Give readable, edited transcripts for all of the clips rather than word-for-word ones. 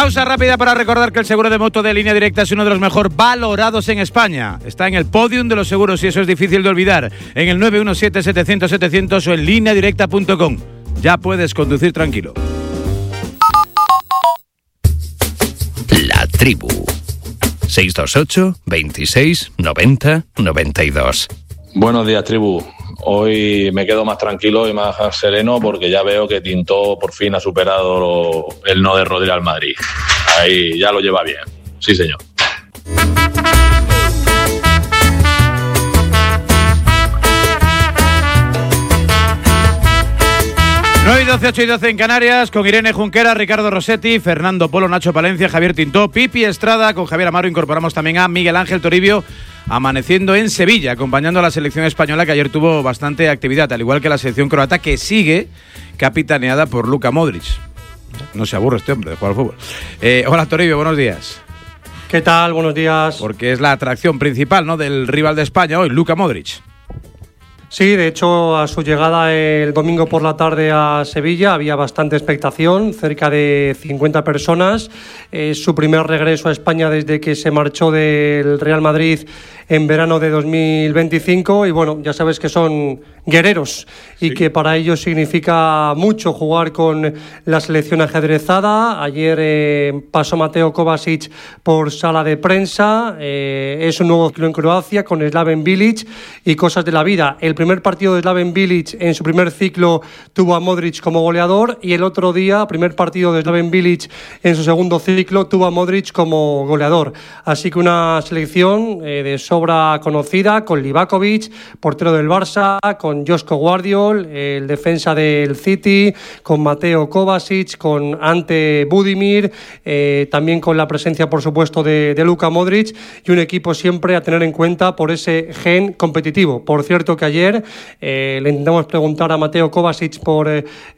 Pausa rápida para recordar que el seguro de moto de Línea Directa es uno de los mejor valorados en España. Está en el podium de los seguros y eso es difícil de olvidar. En el 917-700-700 o en lineadirecta.com. Ya puedes conducir tranquilo. La Tribu. 628 26 90 92. Buenos días, Tribu. Hoy me quedo más tranquilo y más sereno porque ya veo que Tintó por fin ha superado el no de Rodri al Madrid. Ahí ya lo lleva bien. Sí, señor. Nueve y 12, 8 y 12 en Canarias, con Irene Junquera, Ricardo Rossetti, Fernando Polo, Nacho Palencia, Javier Tintó, Pipi Estrada. Con Javier Amaro incorporamos también a Miguel Ángel Toribio, amaneciendo en Sevilla, acompañando a la selección española que ayer tuvo bastante actividad, al igual que la selección croata que sigue capitaneada por Luka Modric. No se aburre este hombre de jugar al fútbol. Hola Toribio, buenos días. ¿Qué tal? Buenos días. Porque es la atracción principal, ¿no?, del rival de España hoy, Luka Modric. Sí, de hecho, a su llegada el domingo por la tarde a Sevilla había bastante expectación, cerca de 50 personas. Es su primer regreso a España desde que se marchó del Real Madrid en verano de 2025 y bueno, ya sabes que son guerreros y que para ellos significa mucho jugar con la selección ajedrezada. Ayer pasó Mateo Kovacic por sala de prensa, es un nuevo ciclo en Croacia con Slaven Bilic y cosas de la vida. El primer partido de Slaven Bilic en su primer ciclo tuvo a Modric como goleador y el otro día, primer partido de Slaven Bilic en su segundo ciclo, tuvo a Modric como goleador. Así que una selección de sobra conocida, con Livakovic, portero del Barça, con Joško Gvardiol, el defensa del City, con Mateo Kovacic, con Ante Budimir, también con la presencia, por supuesto, de Luka Modric y un equipo siempre a tener en cuenta por ese gen competitivo. Por cierto que ayer le intentamos preguntar a Mateo Kovacic por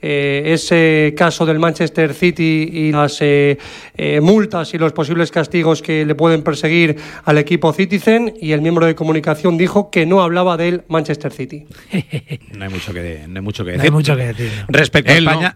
ese caso del Manchester City y las multas y los posibles castigos que le pueden perseguir al equipo Citizen, y el miembro de comunicación dijo que no hablaba del Manchester City. No hay mucho que decir. Respecto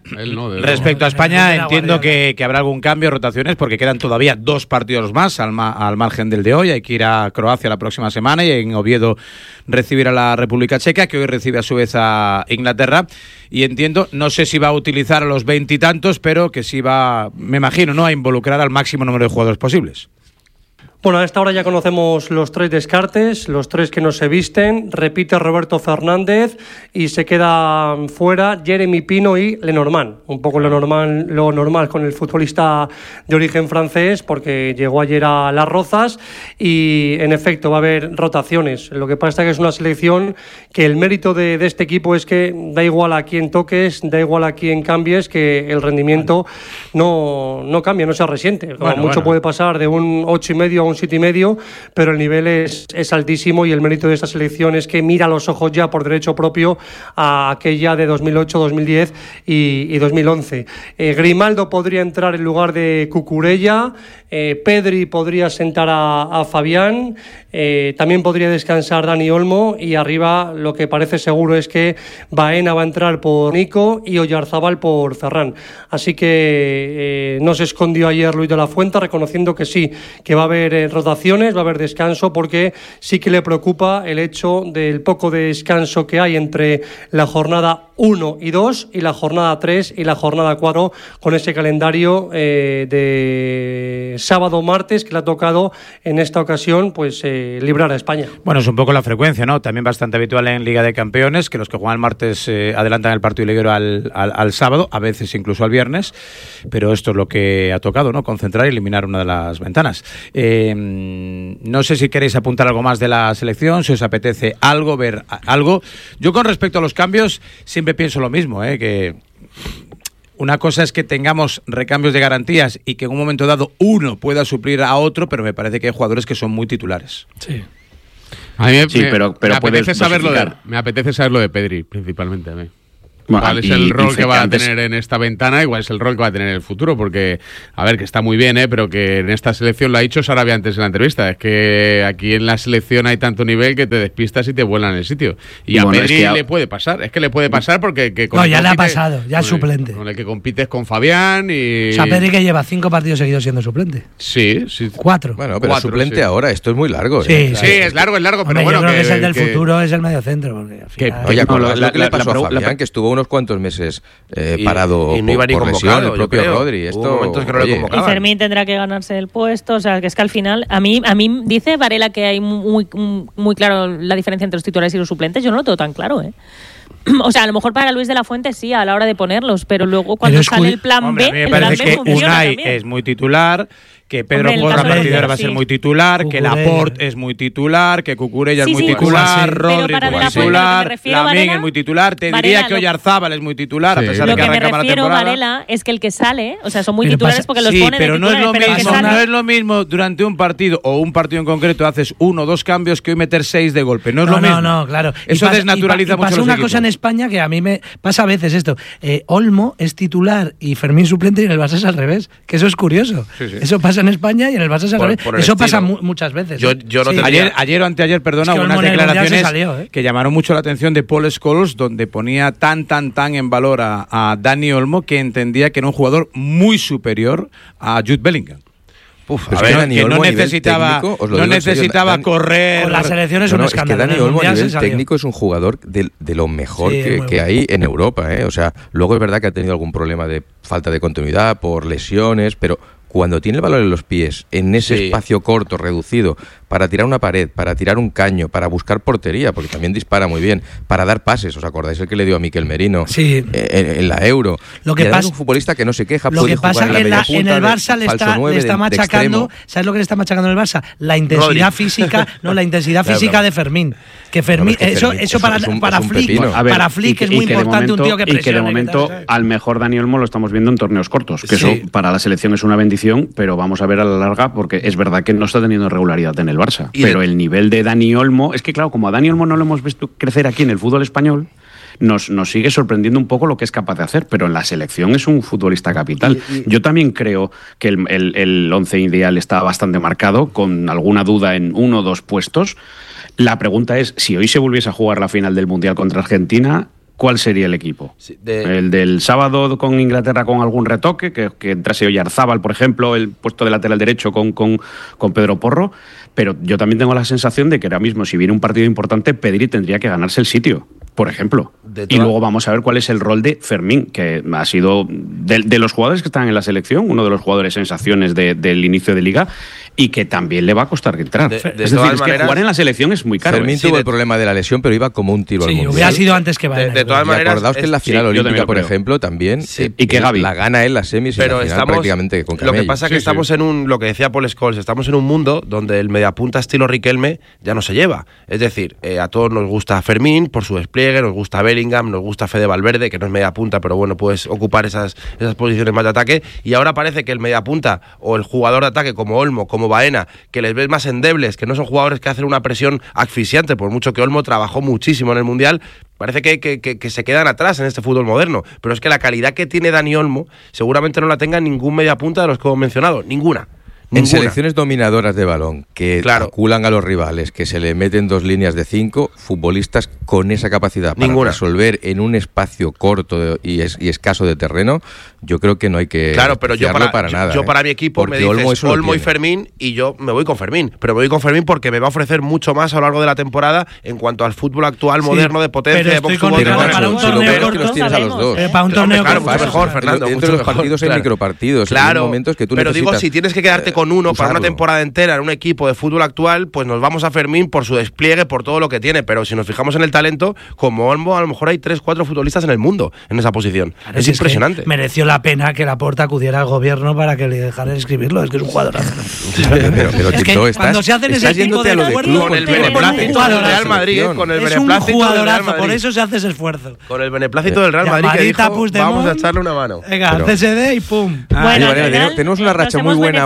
a España, entiendo que habrá algún cambio, rotaciones, porque quedan todavía 2 partidos más al margen del de hoy. Hay que ir a Croacia la próxima semana y en Oviedo recibir a la República Checa, que hoy recibe a su vez a Inglaterra. Y entiendo, no sé si va a utilizar a los 20 y tantos, pero que sí va, me imagino, ¿no?, a involucrar al máximo número de jugadores posibles. Bueno, a esta hora ya conocemos los 3 descartes, los 3 que no se visten. Repite Roberto Fernández y se queda fuera Jeremy Pino y Lenormand. Un poco lo normal con el futbolista de origen francés, porque llegó ayer a Las Rozas y en efecto va a haber rotaciones. Lo que pasa es que es una selección que el mérito de este equipo es que da igual a quién toques, da igual a quién cambies, que el rendimiento no cambia, no se resiente. Mucho puede pasar de un 8,5 a un 7,5, pero el nivel es altísimo y el mérito de esta selección es que mira los ojos ya por derecho propio a aquella de 2008, 2010 y 2011. Grimaldo podría entrar en lugar de Cucurella, Pedri podría sentar a Fabián, también podría descansar Dani Olmo y arriba lo que parece seguro es que Baena va a entrar por Nico y Oyarzabal por Ferran. Así que no se escondió ayer Luis de la Fuente, reconociendo que sí, que va a haber rotaciones, va a haber descanso, porque sí que le preocupa el hecho del poco descanso que hay entre la jornada 1 y 2 y la jornada 3 y la jornada 4, con ese calendario de sábado-martes que le ha tocado en esta ocasión pues librar a España. Bueno, es un poco la frecuencia, ¿no? También bastante habitual en Liga de Campeones, que los que juegan el martes adelantan el partido liguero al sábado, a veces incluso al viernes, pero esto es lo que ha tocado, ¿no? Concentrar y eliminar una de las ventanas. No sé si queréis apuntar algo más de la selección, si os apetece ver algo. Yo con respecto a los cambios siempre pienso lo mismo, que una cosa es que tengamos recambios de garantías y que en un momento dado uno pueda suplir a otro, pero me parece que hay jugadores que son muy titulares. Sí. A mí pero me apetece saber lo de Pedri, principalmente a mí. ¿Cuál es el rol que va a tener en esta ventana y cuál es el rol que va a tener en el futuro? Porque, a ver, que está muy bien, pero que en esta selección, lo ha dicho Sarabia antes en la entrevista, es que aquí en la selección hay tanto nivel que te despistas y te vuelan el sitio. Y a Pedri le puede pasar, le puede pasar porque... ya le ha pasado, ya es suplente. Con el que compites con Fabián y... O sea, Pedri que lleva 5 partidos seguidos siendo suplente. Sí. 4. Bueno, pero suplente ahora, esto es muy largo. Sí, es largo, pero hombre, bueno... Yo creo que es el del futuro, es el mediocentro. Oye, ¿acordáis lo que le pasó a Fabián, que estuvo unos cuantos meses parado y no iba ni por lesión, el propio Rodri? Hubo momentos que no le convocaban. Y Fermín tendrá que ganarse el puesto, o sea, que es que al final, a mí dice Varela que hay muy claro la diferencia entre los titulares y los suplentes, yo no lo tengo tan claro, O sea, a lo mejor para Luis de la Fuente sí, a la hora de ponerlos, pero luego cuando sale el plan B, a mí me parece que Unai es muy titular, que Pedro Porra a partir de ahora va a ser muy titular, que Laporte es muy titular, que Cucurella es muy titular, Rodri es muy titular, Lamine es muy titular, te diría que Oyarzábal es muy titular, a pesar de que arranca la temporada. Lo que me refiero, Varela, es que el que sale, o sea, son muy titulares porque los ponen de titulares, no es lo mismo durante un partido o un partido en concreto haces 1 o 2 cambios que hoy meter 6 de golpe, no es lo mismo. No, claro. Eso desnaturaliza mucho los equipos. Pasa una cosa en España que a mí me pasa a veces esto, Olmo es titular y Fermín suplente y en el Barça es al revés, que eso es curioso. Eso pasa en España y en el Barça es al revés. Eso pasa muchas veces. Yo no ayer o anteayer, perdona, unas declaraciones que llamaron mucho la atención de Paul Scholes, donde ponía tan en valor a Dani Olmo, que entendía que era un jugador muy superior a Jude Bellingham. Que no necesitaba correr. Con la selección es un escándalo. Es que Dani Olmo a nivel técnico es un jugador de lo mejor que hay en Europa. O sea, luego es verdad que ha tenido algún problema de falta de continuidad por lesiones, pero cuando tiene el balón en los pies, en ese espacio corto, reducido, para tirar una pared, para tirar un caño, para buscar portería, porque también dispara muy bien, para dar pases, ¿os acordáis el que le dio a Mikel Merino en la Euro? Lo que pasa es un futbolista que no se queja, lo que pasa es que en el Barça le está machacando, ¿sabes lo que le está machacando en el Barça? La intensidad física, la intensidad física de Fermín. Que Fermín, eso para Flick es muy importante, un tío que presione. Y que de momento al mejor Dani Olmo lo estamos viendo en torneos cortos, que eso para la selección es una bendición, pero vamos a ver a la larga, porque es verdad que no está teniendo regularidad en el Barça, pero el nivel de Dani Olmo, es que claro, como a Dani Olmo no lo hemos visto crecer aquí en el fútbol español, nos sigue sorprendiendo un poco lo que es capaz de hacer, pero en la selección es un futbolista capital. Yo también creo que el once ideal está bastante marcado, con alguna duda en 1 o 2 puestos. La pregunta es, si hoy se volviese a jugar la final del Mundial contra Argentina, ¿cuál sería el equipo? El del sábado con Inglaterra con algún retoque, que entrase Oyarzábal, por ejemplo, el puesto de lateral derecho con Pedro Porro, pero yo también tengo la sensación de que ahora mismo, si viene un partido importante, Pedri tendría que ganarse el sitio, por ejemplo. Y luego vamos a ver cuál es el rol de Fermín, que ha sido de los jugadores que están en la selección, uno de los jugadores sensaciones del inicio de Liga, y que también le va a costar entrar. Es decir, que jugar en la selección es muy caro. Fermín tuvo el problema de la lesión, pero iba como un tiro al Mundial. Hubiera sido antes que Varela. De todas maneras, acordaos que en la final olímpica, por ejemplo, también, y que Gavi la gana en las semis, pero y la final prácticamente con Camello. Lo que pasa es que estamos en lo que decía Paul Scholes, estamos en un mundo donde el mediapunta estilo Riquelme ya no se lleva. Es decir, a todos nos gusta Fermín por su despliegue, nos gusta Bellingham, nos gusta Fede Valverde, que no es mediapunta, pero bueno, puedes ocupar esas posiciones más de ataque, y ahora parece que el mediapunta o el jugador de ataque como Olmo, como Baena, que les ves más endebles, que no son jugadores que hacen una presión asfixiante, por mucho que Olmo trabajó muchísimo en el Mundial, parece que se quedan atrás en este fútbol moderno, pero es que la calidad que tiene Dani Olmo seguramente no la tenga ningún mediapunta de los que hemos mencionado, ninguna. En selecciones dominadoras de balón, que calculan a los rivales, que se le meten 2 líneas de 5, futbolistas con esa capacidad para resolver en un espacio corto y escaso de terreno, yo creo que no hay que pero yo para mi equipo me dices Olmo y Fermín, y yo me voy con Fermín, pero me voy con Fermín porque me va a ofrecer mucho más a lo largo de la temporada en cuanto al fútbol actual moderno de potencia, de box to box. Para un torneo corto, los tienes a los dos. Para un torneo mucho mejor, Fernando. Dentro de los partidos hay micropartidos, hay momentos que tú pero necesitas. Digo, si tienes que quedarte con uno para una temporada entera en un equipo de fútbol actual, pues nos vamos a Fermín por su despliegue, por todo lo que tiene, pero si nos fijamos en el talento, como Olmo, a lo mejor hay 3-4 futbolistas en el mundo en esa posición. Es impresionante. Mereció la pena que Laporta acudiera al gobierno para que le dejaran escribirlo, es que es un jugadorazo. Pero es que cuando se hacen ese tipo de esfuerzos, con el beneplácito del Real Madrid, con el beneplácito del Real Madrid, por eso se hace ese esfuerzo. Con el beneplácito del Real Madrid, que dijo, vamos a echarle una mano. Venga, CSD y pum. Tenemos una racha muy buena hoy hablando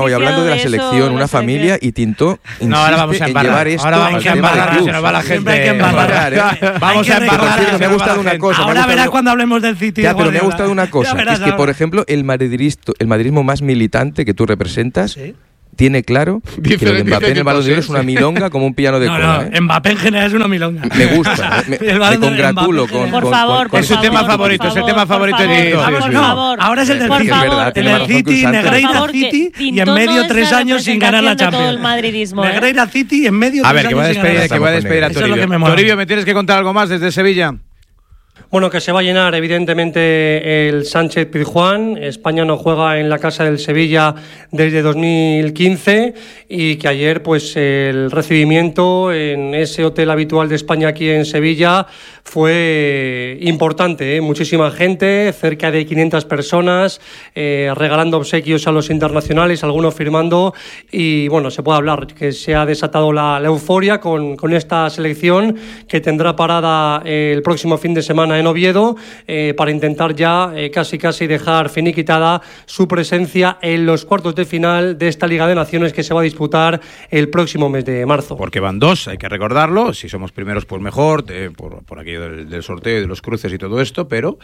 de la selección, una familia, y Tintó insiste en llevar esto al tema del club. Siempre hay que embarrar. Vamos a embarrar. Me ha gustado una cosa. Ahora verás cuando hablemos del City. Ya, pero me ha gustado una cosa. Es que, por ejemplo, el madridismo más militante que tú representas tiene claro que lo de Mbappé en el Balón de Oro es una milonga como un piano de cola. Mbappé en general es una milonga. Me gusta. Me congratulo con... Por favor, es su tema favorito, es el tema favorito de Tito. Ahora es el del City. En el City, Negreira City, y en medio 3 años sin ganar la Champions. Negreira City y en medio 3 años sin ganar la Champions. Que voy a despedir a Toribio. Toribio, ¿me tienes que contar algo más desde Sevilla? Bueno, que se va a llenar evidentemente el Sánchez Pizjuán. España no juega en la casa del Sevilla desde 2015 y que ayer pues el recibimiento en ese hotel habitual de España aquí en Sevilla fue importante, muchísima gente, cerca de 500 personas, regalando obsequios a los internacionales, algunos firmando, y bueno, se puede hablar que se ha desatado la euforia con esta selección que tendrá parada el próximo fin de semana en Oviedo para intentar ya casi dejar finiquitada su presencia en los cuartos de final de esta Liga de Naciones que se va a disputar el próximo mes de marzo. Porque van 2, hay que recordarlo, si somos primeros pues mejor, por aquello del sorteo y de los cruces y todo esto, pero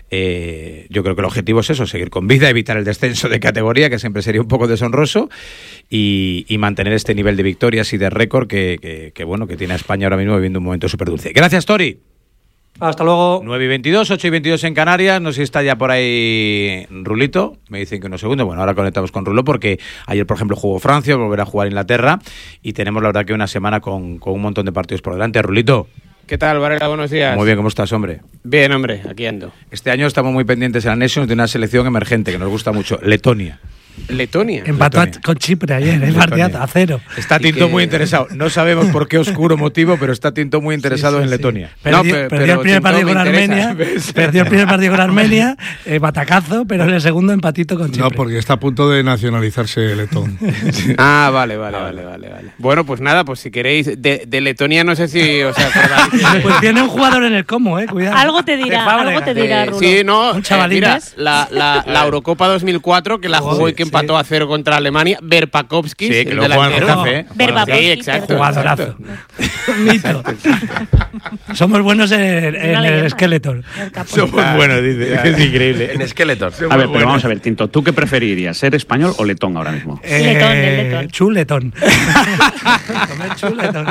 yo creo que el objetivo es eso, seguir con vida, evitar el descenso de categoría, que siempre sería un poco deshonroso, y mantener este nivel de victorias y de récord que tiene a España ahora mismo viviendo un momento súper dulce. Gracias, Tori. Hasta luego. 9:22, 8:22 en Canarias. No sé si está ya por ahí Rulito. Me dicen que unos segundos. Bueno, ahora conectamos con Rulo porque ayer, por ejemplo, jugó Francia, volverá a jugar Inglaterra y tenemos la verdad que una semana con un montón de partidos por delante. Rulito. ¿Qué tal, Varela? Buenos días. Muy bien, ¿cómo estás, hombre? Bien, hombre, aquí ando. Este año estamos muy pendientes en la Nations de una selección emergente que nos gusta mucho, Letonia. Letonia. Empató con Chipre ayer, partidazo, 0. Está Tinto muy interesado. No sabemos por qué oscuro motivo, pero está Tinto muy interesado en Letonia. Perdió el primer partido con Armenia. Perdió el primer partido con Armenia, batacazo, pero en el segundo empatito con Chipre. No, porque está a punto de nacionalizarse letón. Ah, vale. Bueno, pues nada, pues si queréis, de Letonia no sé si os acordáis. Pues tiene un jugador en el Como, cuidado. Algo te dirá, Rulo. Sí, no, mira, la Eurocopa 2004, que la jugó y que empató a 0 contra Alemania, Verpakovskis, sí, que lo juega en Getafe. Sí, exacto. Jugadorazo. Mito. Somos buenos en el Skeletor. Somos buenos, dice. Es increíble. En Skeletor. A ver, pero vamos a ver, Tinto, ¿tú qué preferirías, ser español o letón ahora mismo? Letón. Chuletón. Comer chuletón.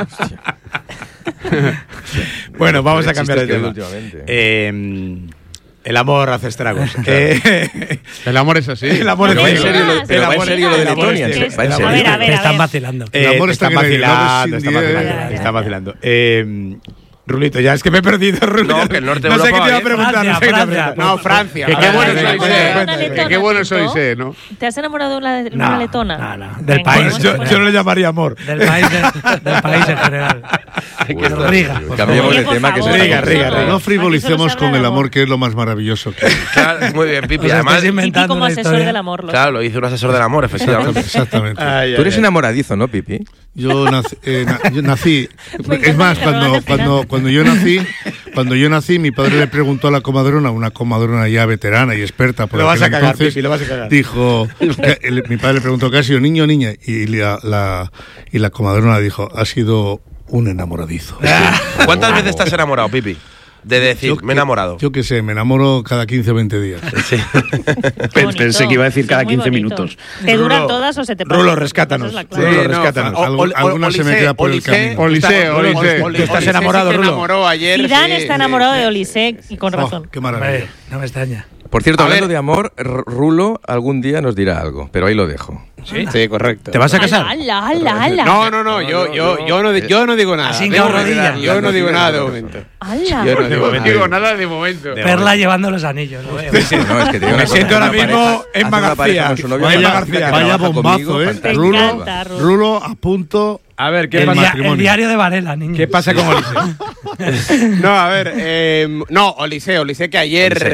Bueno, vamos a cambiar de tema. El amor hace estragos. El amor es así. El amor es en serio lo de Letonia. A ver. Te están vacilando. El amor está vacilando. Rulito, ya es que me he perdido, Rulito. No, que el norte de Europa. No sé qué te iba a preguntar. Francia. No, Francia. Qué bueno sois, ¿no? ¿Te has enamorado de una letona? No. Del país. Yo no le llamaría amor. Del país en general. Riga. Cambiamos de tema, que se Riga. No frivolicemos con el amor, que es lo más maravilloso que hay. Claro, muy bien, Pipi. Además, Pipi como asesor del amor. Claro, lo hizo un asesor del amor, efectivamente. Exactamente. Tú eres enamoradizo, ¿no, Pipi? Yo nací. Es más, cuando yo nací, mi padre le preguntó a la comadrona, una comadrona ya veterana y experta por lo vas a cagar, entonces, Pipi, lo vas a cagar. Dijo, mi padre le preguntó ¿qué ha sido, niño o niña? Y la comadrona dijo, ha sido un enamoradizo. ¿Cuántas veces estás enamorado, Pipi? De decir, me he enamorado. Yo qué sé, me enamoro cada 15 o 20 días. Sí. Pensé que iba a decir cada 15 minutos. ¿Te duran todas o se te pasan? Rulo, rescátanos. Alguna se me queda por el camino. Olise. ¿Estás enamorado, Rulo? Zidane está enamorado de Olise y con razón. Qué maravilla. No me extraña. Por cierto, hablando de amor, Rulo algún día nos dirá algo, pero ahí lo dejo. Sí, correcto. ¿Te vas a casar? ¡Hala! No, yo no digo nada. Así que rodillas. Yo no digo nada de momento. ¡Hala! No digo nada de momento. Perla llevando los anillos. Lo veo. No, es que me siento ahora mismo en Magarcía. Vaya bombazo, Rulo, a punto. A ver, ¿qué pasa? El diario de Varela, niño. ¿Qué pasa con Olise? No, a ver, Olise que ayer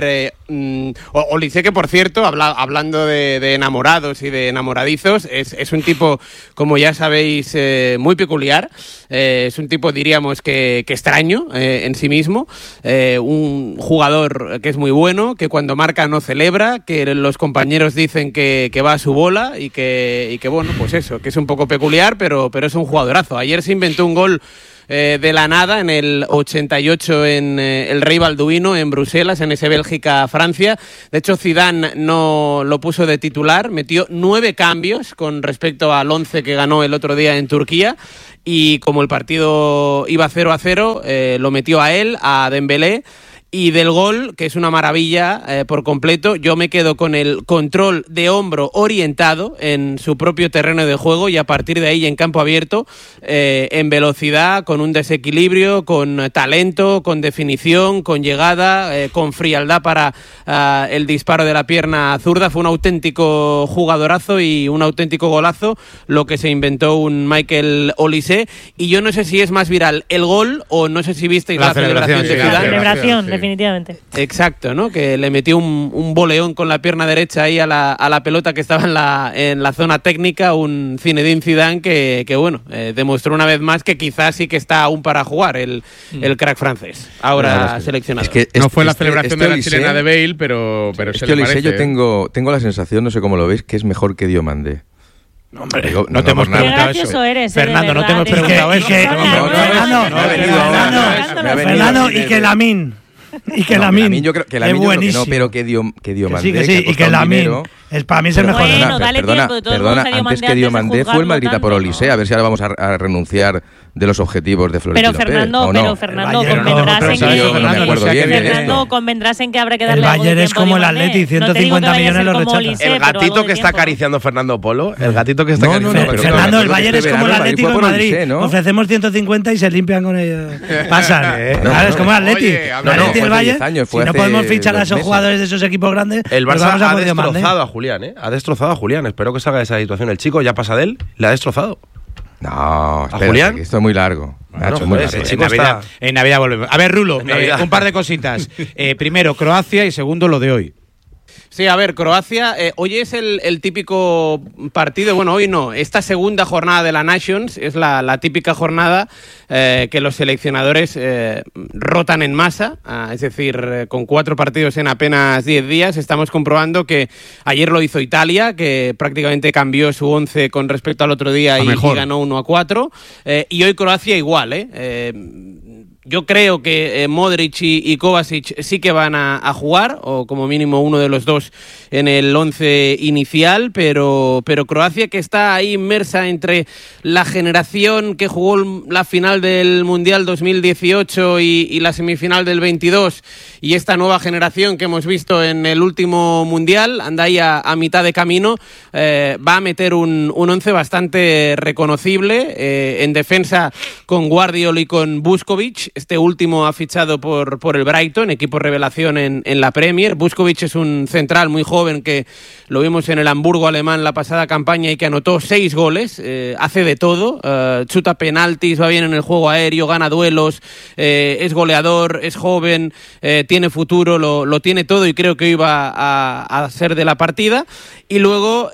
Olise, que por cierto, hablando de enamorados y de enamoradizos, es un tipo, como ya sabéis, muy peculiar. Es un tipo, diríamos, que extraño en sí mismo. Un jugador que es muy bueno, que cuando marca no celebra, que los compañeros dicen que va a su bola y que bueno, pues eso, que es un poco peculiar, pero es un jugadorazo. Ayer se inventó un gol de la nada en el 88 en el Rey Balduino en Bruselas, en ese Bélgica-Francia. De hecho, Zidane no lo puso de titular, metió 9 cambios con respecto al 11 que ganó el otro día en Turquía, y como el partido iba 0-0, lo metió a él, a Dembélé. Y del gol, que es una maravilla por completo, yo me quedo con el control de hombro orientado en su propio terreno de juego, y a partir de ahí en campo abierto, en velocidad, con un desequilibrio, con talento, con definición, con llegada, con frialdad para el disparo de la pierna zurda. Fue un auténtico jugadorazo y un auténtico golazo lo que se inventó un Michael Olise. Y yo no sé si es más viral el gol o no sé si visteis la celebración de Zidane. La celebración, definitivamente. Exacto, ¿no? Que le metió un boleón con la pierna derecha ahí a la pelota que estaba en la zona técnica, un Zinedine Zidane que bueno, demostró una vez más que quizás sí que está aún para jugar el crack francés, ahora seleccionado. Es que no fue la celebración de la chilena de Bale, pero se le parece. Yo tengo la sensación, no sé cómo lo veis, que es mejor que Diomandé. No, hombre, no te hemos preguntado eso. Fernando, no te hemos preguntado eso. Fernando, y que Lamine. Y que Lamine, yo creo que Lamine es buenísimo. No, pero que Diomandé, sí, y que Lamine para mí es el mejor. Bueno, perdona, antes que Diomandé fue el Madrid por Olise. A ver si ahora vamos a renunciar de los objetivos de Florentino Pérez. Fernando, convendrás en que habrá que darle el Bayern es como el Atleti, 150 millones lo rechaza. El gatito que está acariciando Fernando Polo, Fernando, el Bayern es como el Atlético de Madrid. Ofrecemos 150 y se limpian con ellos. Pasan. Es como el Atleti. El Atleti y el Bayern, si no podemos fichar a esos jugadores de esos equipos grandes, el Barça ha destrozado a Julián, ha destrozado a Julián. Espero que salga de esa situación. El chico ya pasa de él, le ha destrozado. No, espera, Julián, esto es muy largo. En Navidad volvemos. A ver, Rulo, un par de cositas. Primero, Croacia, y segundo, lo de hoy. Sí, a ver, Croacia, hoy es el típico partido, bueno, hoy no, esta segunda jornada de la Nations es la típica jornada que los seleccionadores rotan en masa, es decir, con 4 partidos en apenas 10 días. Estamos comprobando que ayer lo hizo Italia, que prácticamente cambió su 11 con respecto al otro día y ganó 1-4, y hoy Croacia igual, Yo creo que Modric y Kovacic sí que van a jugar, o como mínimo uno de los dos en el 11 inicial, pero Croacia, que está ahí inmersa entre la generación que jugó la final del Mundial 2018 y la semifinal del 22, y esta nueva generación que hemos visto en el último Mundial, anda ahí a mitad de camino, va a meter un 11 bastante reconocible, en defensa con Guardiola y con Vuskovic. Este último ha fichado por el Brighton, equipo revelación en la Premier. Vuskovic es un central muy joven que lo vimos en el Hamburgo alemán la pasada campaña y que anotó 6 goles. Hace de todo, chuta penaltis, va bien en el juego aéreo, gana duelos, es goleador, es joven, tiene futuro, lo tiene todo, y creo que iba a ser de la partida. Y luego,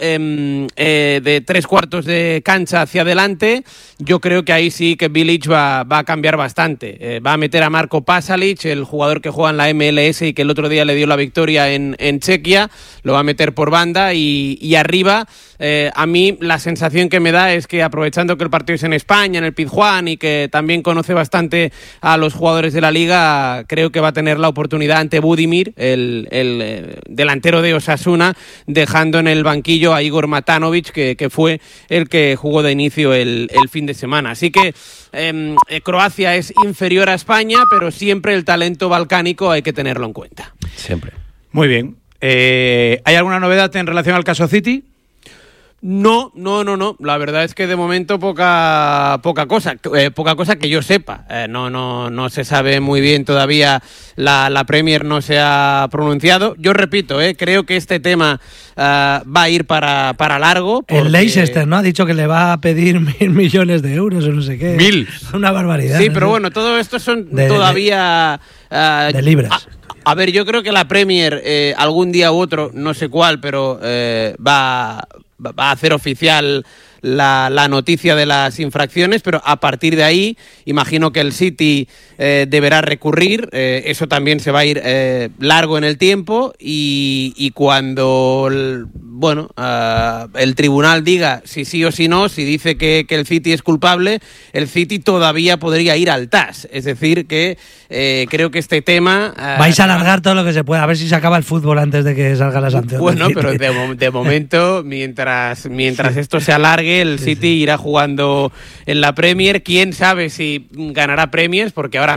de 3/4 de cancha hacia adelante, yo creo que ahí sí que Bilic va a cambiar bastante. Va a meter a Marko Pasalic, el jugador que juega en la MLS y que el otro día le dio la victoria en Chequia, lo va a meter por banda, y arriba, a mí la sensación que me da es que, aprovechando que el partido es en España, en el Pizjuán, y que también conoce bastante a los jugadores de la liga, creo que va a tener la oportunidad ante Budimir, el delantero de Osasuna, dejando en el banquillo a Igor Matanovic, que fue el que jugó de inicio el fin de semana. Así que Croacia es inferior a España, pero siempre el talento balcánico hay que tenerlo en cuenta. Siempre. Muy bien. ¿Hay alguna novedad en relación al caso City? No. La verdad es que de momento poca cosa que yo sepa. No se sabe muy bien todavía. La Premier no se ha pronunciado. Yo repito, creo que este tema va a ir para largo. Porque... El Leicester, ¿no? Ha dicho que le va a pedir 1.000 millones de euros o no sé qué. 1.000. Una barbaridad. Sí, pero bueno, todo esto son todavía... de libras. A ver, yo creo que la Premier algún día u otro, no sé cuál, pero va a hacer oficial la noticia de las infracciones, pero a partir de ahí imagino que el City deberá recurrir, eso también se va a ir largo en el tiempo y cuando el tribunal diga si sí o si no, si dice que el City es culpable, el City todavía podría ir al TAS, es decir que creo que este tema... vais a alargar todo lo que se pueda, a ver si se acaba el fútbol antes de que salga la sanción. Bueno, pero de momento, mientras esto se alargue, el City irá jugando en la Premier. Quién sabe si ganará premios, porque ahora